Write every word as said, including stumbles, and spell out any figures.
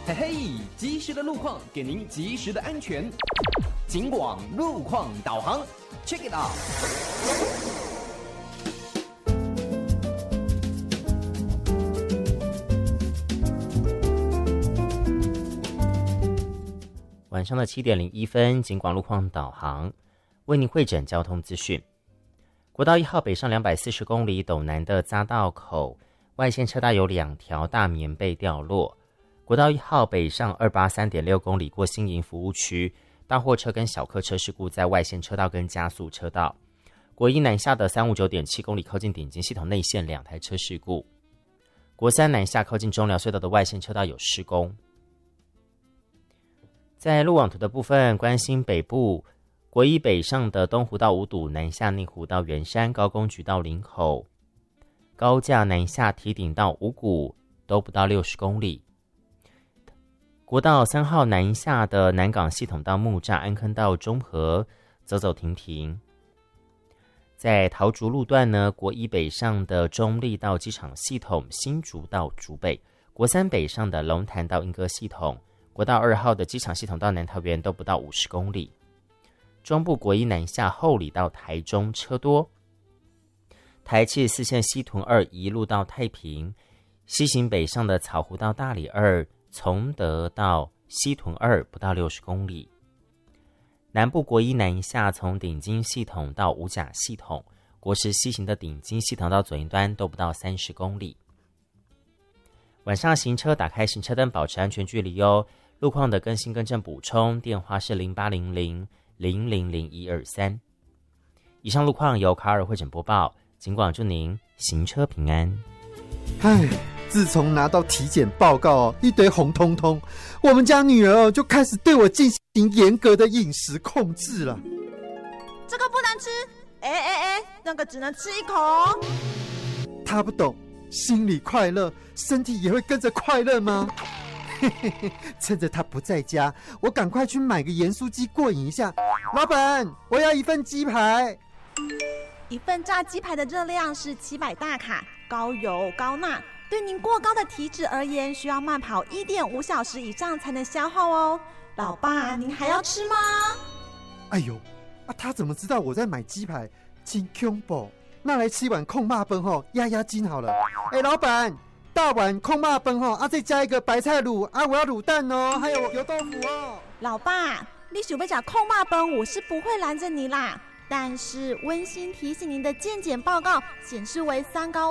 嘿嘿，及时的路况给您及时的安全。警广路况导航 ，check it out。 晚上的七点零一分，警广路况导航为您汇整交通资讯。国道一号北上两百四十公里斗南的匝道口外线车道有两条大棉被掉落。国道一号北上二八三点六公里过新营服务区，大货车跟小客车事故在外线车道跟加速车道。国一南下的三五九点七公里靠近顶尖系统内线两台车事故。国三南下靠近中寮隧道的外线车道有施工。在路网图的部分，关心北部国一北上的东湖到五堵，南下内湖到圆山，高工局到林口，高架南下堤顶到五股都不到六十公里。国道三号南下的南港系统到木栅，安坑到中和，走走停停。在桃竹路段呢，国一北上的中立到机场系统，新竹到竹北；国三北上的龙潭到莺歌系统，国道二号的机场系统到南桃园都不到五十公里。中部国一南下后里到台中车多。台七十四线西屯二一路到太平，西行北上的草湖到大里二，从德到西屯二不到六十公里。南部国一南下从顶金系统到五甲系统，国十西行的顶金系统到左营端都不到三十公里。晚上行车打开行车灯，保持安全距离哦。路况的更新更正补充电话是零八零零零零零一二三。以上路况由卡尔会诊播报，警广祝您行车平安。 唉，自从拿到体检报告哦，一堆红彤彤，我们家女儿哦就开始对我进行严格的饮食控制了。 这个不能吃，哎哎哎，那个只能吃一口。 她不懂，心里快乐，身体也会跟着快乐吗？趁着她不在家，我赶快去买个盐酥鸡过瘾一下。老板，我要一份鸡排。 一份炸鸡排的热量是七百大卡，高油高钠，对您过高的体脂而言，需要慢跑 一点五小时以上才能消耗哦。老爸，您还要吃吗？ 哎呦，啊，他怎么知道我在买鸡排？真恐怖！那来吃一碗控肉饭吼，压压惊好了。哎，老板，大碗控肉饭吼，啊，再加一个白菜卤啊，我要卤蛋哦，还有油豆腐哦。 老爸，你想要吃控肉饭，我是不会拦着你啦。但是温馨提醒您的健检报告显示为三高